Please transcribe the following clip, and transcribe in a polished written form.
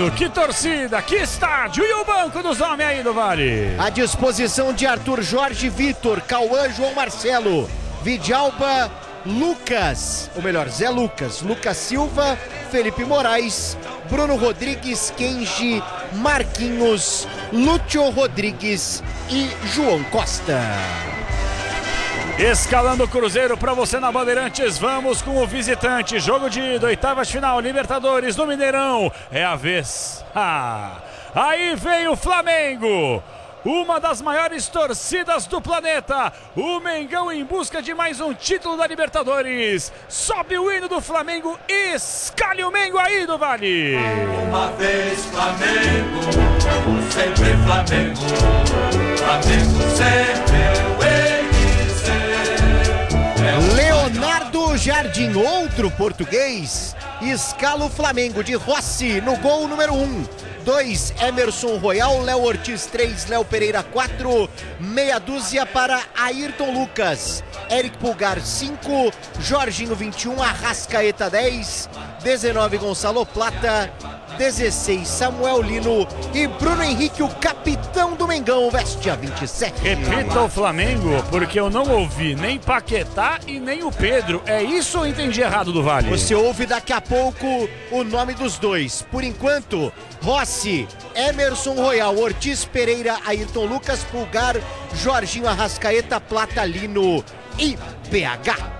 Mano, que torcida, que estádio e o banco dos homens aí do Vale. À disposição de Arthur Jorge, Vitor, Cauã, João Marcelo, Vidalba, Lucas, ou melhor, Zé Lucas, Lucas Silva, Felipe Moraes, Bruno Rodrigues, Kenji, Marquinhos, Lúcio Rodrigues e João Costa. Escalando o Cruzeiro para você na Bandeirantes, vamos com o visitante, jogo de ida, oitavas de final, Libertadores do Mineirão, é a vez. Aí vem o Flamengo, uma das maiores torcidas do planeta, o Mengão em busca de mais um título da Libertadores, sobe o hino do Flamengo, escalhe o Mengo aí do Vale. Uma vez Flamengo, sempre Flamengo, Flamengo sempre eu hei de ser. Leonardo Jardim, outro português, escala o Flamengo de Rossi no gol número 1. 2, Emerson Royal, Léo Ortiz 3, Léo Pereira 4, meia dúzia para Ayrton Lucas, Eric Pulgar 5, Jorginho 21, Arrascaeta 10, 19 Gonçalo Plata, 16 Samuel Lino e Bruno Henrique, o capitão do Mengão, veste a 27. Repita o Flamengo, porque eu não ouvi nem Paquetá e nem o Pedro. É isso ou eu entendi errado do Vale? Você ouve daqui a pouco o nome dos dois. Por enquanto, Rossi, Emerson Royal, Ortiz Pereira, Ayrton Lucas, Pulgar, Jorginho, Arrascaeta, Plata, Lino e PH.